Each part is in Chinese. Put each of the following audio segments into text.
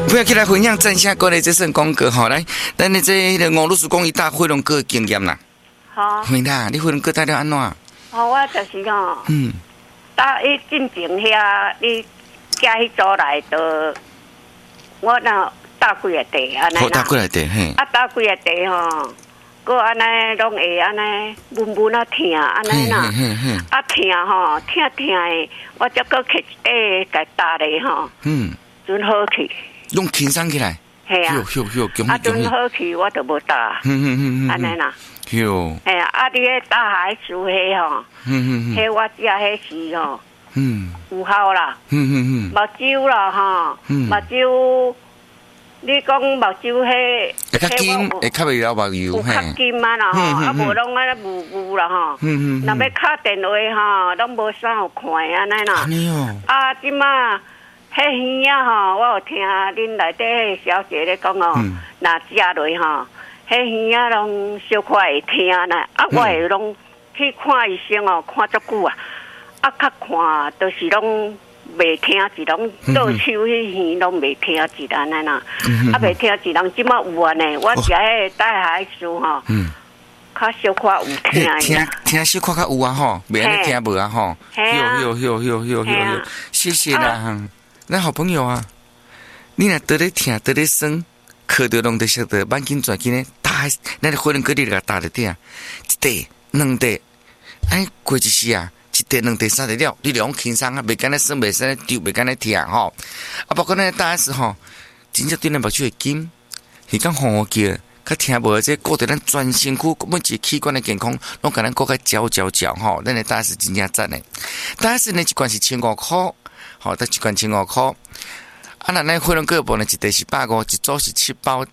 不要起来分享真下过来这份功课吼，来，咱的这个吴律师讲伊打火龙果的经验啦。 好。 会啦，你火龙果打了安怎？ 好，我就是吼，打伊进前遐，你寄迄组来的，我那打几个地安尼啦。 好，打几个地嘿。 啊，打几个地吼，佮安尼拢会安尼闷闷啊疼安尼啦。啊疼吼，疼的，我则佮去甲打咧吼。准好去。 用轻松起来。 系啊。啊，准好去，我就无打。安尼啦。 哟。 哎呀，啊，你迄打海树迄吼，迄我食迄时吼，有效啦。目睭啦吼，目睭，你讲目睭迄， 会较金，会较袂了目睭， 有较金啊啦吼，啊无拢安尼雾雾啦吼。若要敲电话吼，拢无啥有看安尼啦。 安尼哦。 啊，即马。迄耳啊吼，我有听恁内底迄小姐咧讲哦，若食落吼，迄耳啊拢小可会听啦。啊，我会拢去看医生哦，看足久啊。啊，较看都是拢袂听一拢，倒手迄耳拢袂听一安尼啦。啊，袂听一人，即马有安尼，我食迄带海树吼，较小可有听。 听小可较有啊吼，袂安尼听无啊吼。哟，谢谢啦。咱好朋友啊，你若得咧听得咧酸，咳着拢得晓得，慢紧转紧咧打，咱的火龙果你甲打得定，一地两地，哎过一时啊，一地两地三地了，你两轻松啊，袂干咧酸，袂使丢，袂干咧疼吼。啊，包括咱打时吼，真正对咱目睭会紧，是讲吼叫，较听无这顾着咱全身躯每一个器官的健康，拢甲咱顾较焦吼，咱的打时真正赞诶。打时呢一罐是1500块。好，得一罐1500块。啊，那咱火龙果部呢，一袋是150，一组是7包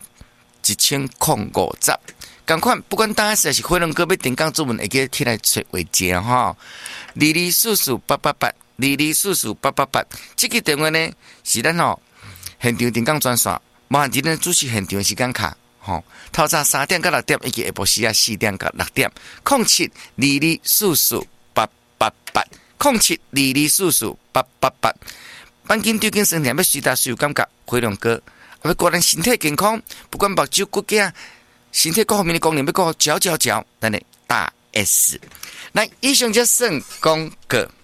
，1050。同款，不管打是还是火龙果，要订购主文会记起来找位置哈。22448882244888，这个电话呢是咱吼现场订购专线，麻烦伫咱主持现场的时间卡，吼，透早3点到6点，以及下晡时啊4点到6点，0722448888，0722448888，板筋对筋酸痛要随打随有感觉，火龙果要顾咱身体健康，不管目睭骨架，身体各方面的功能要顾好，嚼，咱的大 S。来，以上就算功课。